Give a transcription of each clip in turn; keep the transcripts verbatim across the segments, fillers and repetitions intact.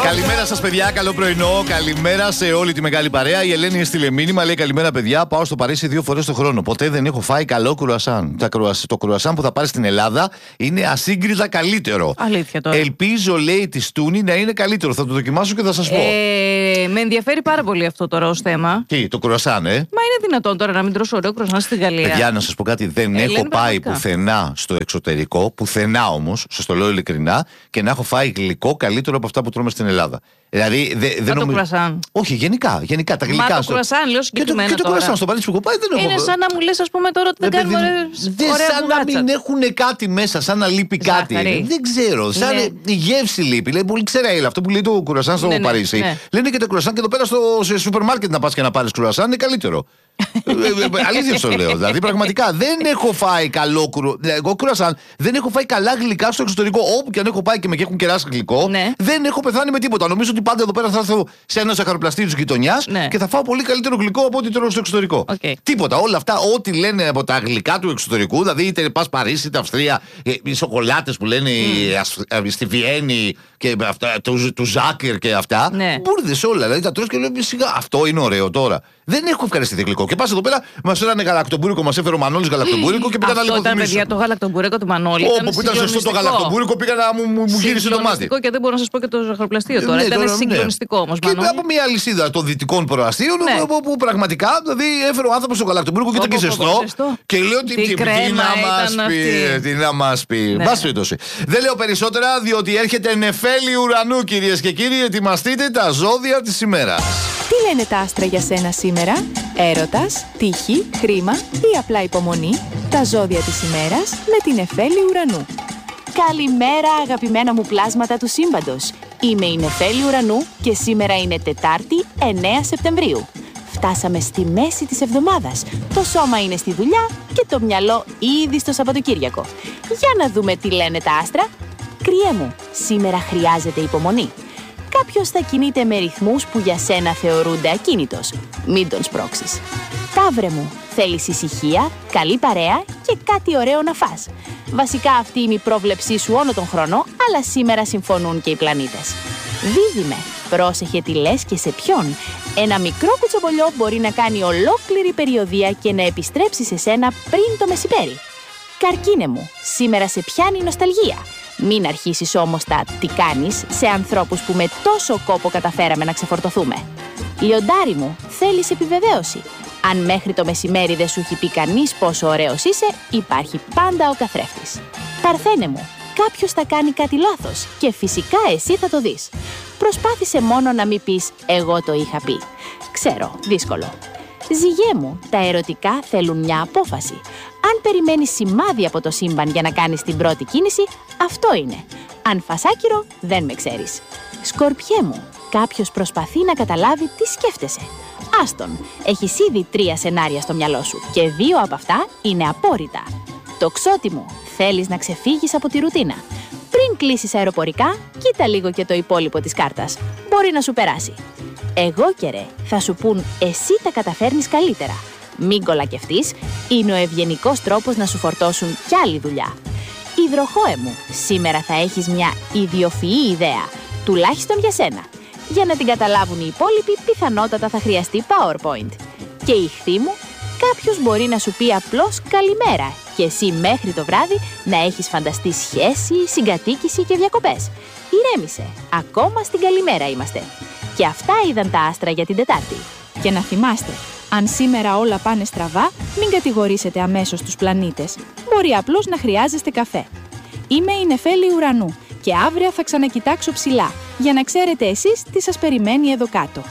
Καλημέρα σας, παιδιά. Καλό πρωινό. Καλημέρα σε όλη τη μεγάλη παρέα. Η Ελένη έστειλε μήνυμα. Λέει: καλημέρα, παιδιά. Πάω στο Παρίσι δύο φορές το χρόνο. Ποτέ δεν έχω φάει καλό κρουασάν. Το κρουασάν που θα πάρει στην Ελλάδα είναι ασύγκριτα καλύτερο. Αλήθεια τώρα. Ελπίζω, λέει, τη Στούνη να είναι καλύτερο. Θα το δοκιμάσω και θα σας πω. Ε, με ενδιαφέρει πάρα πολύ αυτό τώρα ως θέμα. Τι, το κρουασάν, ε. Μα είναι δυνατόν τώρα να μην τρώσω ωραίο κρουασάν στη Γαλλία? Παιδιά, να σας πω κάτι. Δεν ε, έχω πάει πραγματικά. πουθενά στο εξωτερικό, πουθενά όμως, σας το λέω ειλικρινά, και να έχω φάει γλυκό καλύτερο από αυτά που τρώμε στην Ελλάδα. Δηλαδή, δε, δεν το νομίζω. κρουασάν. Όχι, γενικά, γενικά τα γλυκά. Μα το στο... κρουασάν, λέω συγκεκριμένα. Και το, και το κρουασάν στο Παρίσι που έχω πάει δεν έχω. Είναι σαν να μου λες, ας πούμε, τώρα ότι δεν κάνουμε ωραία Δεν σαν να μην έχουν κάτι μέσα, σαν να λείπει κάτι. Ζάχαρη. Δεν ξέρω. Σαν Ναι. η γεύση λείπει. Λέει πολύ ξεραίει αυτό που λέει το κρουασάν στο Ναι, ναι, Παρίσι. ναι. Λένε και το κρουασάν και εδώ πέρα στο σε σούπερ μάρκετ να πας και να πάρεις κρουασάν είναι καλύτερο. ε, ε, αλήθεια στο λέω. Δηλαδή, πραγματικά δεν έχω φάει καλό κρου... Εγώ κρουασάν δεν έχω φάει καλά γλυκά στο εξωτερικό. Όπου και αν έχω πάει και με έχουν κεράσει γλυκό, Ναι. δεν έχω πεθάνει με τίποτα. Νομίζω ότι πάντα εδώ πέρα θα έρθω σε ένα ζαχαροπλαστή τη γειτονιά Ναι. και θα φάω πολύ καλύτερο γλυκό από ό,τι τρώω στο εξωτερικό. Okay. Τίποτα. Όλα αυτά, ό,τι λένε από τα γλυκά του εξωτερικού, δηλαδή είτε πα Παρίσι είτε Αυστρία, οι σοκολάτες που λένε mm. στη Βιέννη και αυτά, του, του Ζάκερ και αυτά. Ναι. Μπούρδες όλα. Δηλαδή τα τρως και λέω σιγά. Αυτό είναι ωραίο τώρα. Δεν έχω ευχαριστηθεί γλυκό. Και πα εδώ πέρα, μα φέρανε γαλακτομπούρικο, μα έφερε ο Μανώλης γαλακτομπούρικο και πήγα να Αυτό ήταν, λιποθυμίσω. παιδιά, το γαλακτομπούρικο του Μανώλη. Όπου που ήταν ζεστό το γαλακτομπούρικο, πήγα να μου, μου, μου γύρισε το μάτι. Συγκλονιστικό, και δεν μπορώ να σας πω και το ζαχαροπλαστείο τώρα. Ναι, Ήταν τώρα, συγκλονιστικό ναι. όμως, Και Μανώλη. από μια αλυσίδα των δυτικών προαστίων, Ναι. όπου, που πραγματικά δηλαδή έφερε ο άνθρωπος το γαλακτομπούρικο και ήταν και Πω, πω, πω, ζεστό. ζεστό. Και λέω τι, Τι τι, τι κρέμα να μας ήταν πει. αυτή. Τι να μας πει. Ναι. Μπας περιπτώσει. Δεν λέω περισσότερα, διότι έρχεται νεφέλη ουρανού, κυρίες και κύριοι. Ετοιμαστείτε τα ζώδια της ημέρας. Τι λένε τα άστρα για σένα σήμερα? Έρωτας, τύχη, χρήμα ή απλά υπομονή? Τα ζώδια της ημέρας με την Νεφέλη Ουρανού. Καλημέρα, αγαπημένα μου πλάσματα του σύμπαντος. Είμαι η Νεφέλη Ουρανού και σήμερα είναι Τετάρτη εννέα Σεπτεμβρίου. Φτάσαμε στη μέση της εβδομάδας. Το σώμα είναι στη δουλειά και το μυαλό ήδη στο Σαββατοκύριακο. Για να δούμε τι λένε τα άστρα. Κριέ μου, σήμερα χρειάζεται υπομονή. Κάποιος θα κινείται με ρυθμούς που για σένα θεωρούνται ακίνητος. Μην τον σπρώξεις. Ταύρε μου, θέλεις ησυχία, καλή παρέα και κάτι ωραίο να φας. Βασικά αυτή είναι η πρόβλεψή σου όλο τον χρόνο, αλλά σήμερα συμφωνούν και οι πλανήτες. Δίδυμε, πρόσεχε τι λες και σε ποιον. Ένα μικρό κουτσομπολιό μπορεί να κάνει ολόκληρη περιοδία και να επιστρέψει σε σένα πριν το μεσημέρι. Καρκίνε μου, σήμερα σε πιάνει η νοσταλγία. Μην αρχίσεις όμως τα «τι κάνεις» σε ανθρώπους που με τόσο κόπο καταφέραμε να ξεφορτωθούμε. Λιοντάρι μου, θέλεις επιβεβαίωση. Αν μέχρι το μεσημέρι δεν σου έχει πει κανείς πόσο ωραίος είσαι, υπάρχει πάντα ο καθρέφτης. Παρθένε μου, κάποιος θα κάνει κάτι λάθος και φυσικά εσύ θα το δεις. Προσπάθησε μόνο να μην πεις «εγώ το είχα πει». Ξέρω, δύσκολο. Ζυγέ μου, τα ερωτικά θέλουν μια απόφαση. Αν περιμένεις σημάδι από το σύμπαν για να κάνεις την πρώτη κίνηση, αυτό είναι. Αν φας άκυρο, δεν με ξέρεις. Σκορπιέ μου, κάποιος προσπαθεί να καταλάβει τι σκέφτεσαι. Άστον, έχεις ήδη τρία σενάρια στο μυαλό σου και δύο από αυτά είναι απόρριτα. Τοξότη μου, θέλεις να ξεφύγεις από τη ρουτίνα. Πριν κλείσεις αεροπορικά, κοίτα λίγο και το υπόλοιπο της κάρτας. Μπορεί να σου περάσει. Εγώ και ρε, θα σου πουν εσύ τα καταφέρνεις καλύτερα. Μην κολακευτείς, είναι ο ευγενικός τρόπος να σου φορτώσουν κι άλλη δουλειά. Υδροχόε μου, σήμερα θα έχεις μια ιδιοφυή ιδέα, τουλάχιστον για σένα. Για να την καταλάβουν οι υπόλοιποι, πιθανότατα θα χρειαστεί PowerPoint. Και ιχθύ μου, κάποιος μπορεί να σου πει απλώς καλημέρα και εσύ μέχρι το βράδυ να έχεις φανταστεί σχέση, συγκατοίκηση και διακοπές. Ηρέμησε, ακόμα στην καλημέρα είμαστε. Και αυτά είδαν τα άστρα για την Τετάρτη. Και να θυμάστε, αν σήμερα όλα πάνε στραβά, μην κατηγορήσετε αμέσως τους πλανήτες. Μπορεί απλώς να χρειάζεστε καφέ. Είμαι η Νεφέλη Ουρανού και αύριο θα ξανακοιτάξω ψηλά, για να ξέρετε εσείς τι σας περιμένει εδώ κάτω.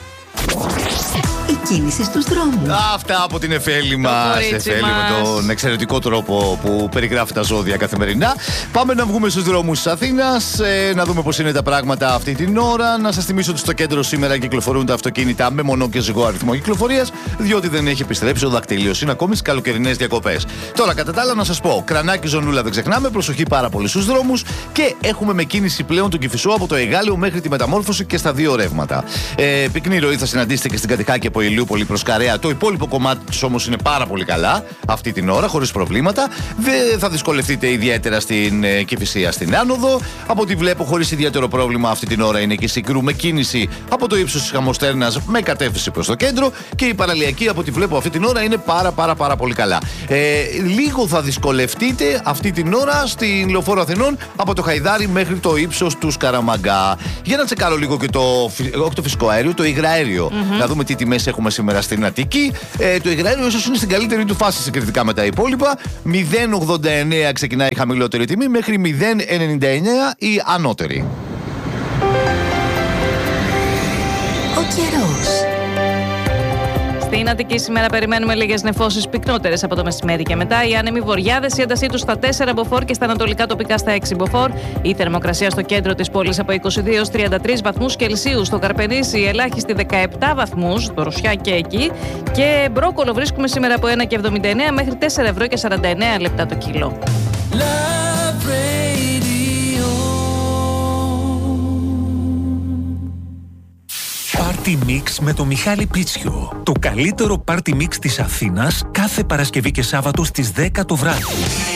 Η κίνηση στους δρόμους. Αυτά από την Εφέλη μας. Εφέλη με τον εξαιρετικό τρόπο που περιγράφει τα ζώδια καθημερινά. Πάμε να βγούμε στους δρόμους της Αθήνας, ε, να δούμε πώς είναι τα πράγματα αυτή την ώρα. Να σας θυμίσω ότι στο κέντρο σήμερα κυκλοφορούν τα αυτοκίνητα με μονό και ζυγό αριθμό κυκλοφορίας, διότι δεν έχει επιστρέψει ο δακτύλιος. Είναι ακόμη στις καλοκαιρινές διακοπές. Τώρα, κατά τα άλλα, να σας πω: Κρανάκι, Ζωνούλα, δεν ξεχνάμε. Προσοχή πάρα πολύ στους δρόμους. Και έχουμε με κίνηση πλέον του Κηφισό από το Εγάλεο μέχρι τη Μεταμόρφωση και στα δύο ρεύματα. Ε, πυκνή ροή θα συναντήσετε και στην Κατηχάκη από Ηλιούπολη προς Καρέα. Το υπόλοιπο κομμάτι της όμως είναι πάρα πολύ καλά αυτή την ώρα, χωρίς προβλήματα. Δεν θα δυσκολευτείτε ιδιαίτερα στην ε, Κηφισία στην άνοδο. Από ό,τι βλέπω, χωρίς ιδιαίτερο πρόβλημα αυτή την ώρα είναι και η Συγκρού με κίνηση από το ύψος της Χαμοστέρνας με κατεύθυνση προς το κέντρο. Και η παραλιακή, από ό,τι βλέπω αυτή την ώρα, είναι πάρα πάρα πάρα πολύ καλά. Ε, λίγο θα δυσκολευτείτε αυτή την ώρα στην Λεωφόρο Αθηνών από το Χαϊδάρι μέχρι το ύψος του Σκαραμαγκά. Για να τσεκάρω λίγο και το, όχι το φυσικό αέριο, το υγραέριο. Mm-hmm. Να δούμε τι τιμές έχουμε σήμερα στην Αττική. Ε, το υγραέριο ίσως είναι στην καλύτερη του φάση συγκριτικά με τα υπόλοιπα. μηδέν ογδόντα εννέα ξεκινάει η χαμηλότερη τιμή μέχρι μηδέν ενενήντα εννέα η ανώτερη. Ο καιρός. Στην Αττική σήμερα περιμένουμε λίγες νεφώσεις πυκνότερες από το μεσημέρι και μετά. Οι άνεμοι βορειάδες, η έντασή τους στα τέσσερα μποφόρ και στα ανατολικά τοπικά στα έξι μποφόρ. Η θερμοκρασία στο κέντρο της πόλης από είκοσι δύο έως τριάντα τρεις βαθμούς Κελσίου. Στο Καρπενήσι ελάχιστη δεκαεπτά βαθμούς, το Ρουσιά και εκεί. Και μπρόκολο βρίσκουμε σήμερα από ένα και εβδομήντα εννέα μέχρι τέσσερα ευρώ και σαράντα εννέα λεπτά το κιλό. Party Mix με το Μιχάλη Πίτσιο. Το καλύτερο Party Mix της Αθήνας κάθε Παρασκευή και Σάββατο στις δέκα το βράδυ.